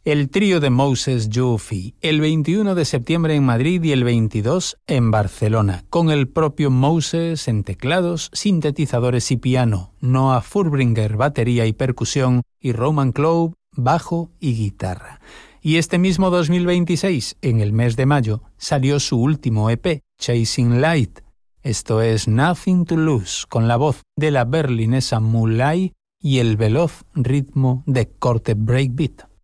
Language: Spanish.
El trío de Moses Jufi, el 21 de septiembre en Madrid y el 22 en Barcelona, con el propio Moses en teclados, sintetizadores y piano, Noah Furbringer batería y percusión y Roman Clough bajo y guitarra. Y este mismo 2026, en el mes de mayo, salió su último EP, Chasing Light. Esto es Nothing to Lose, con la voz de la berlinesa Mulay y el veloz ritmo de corte breakbeat.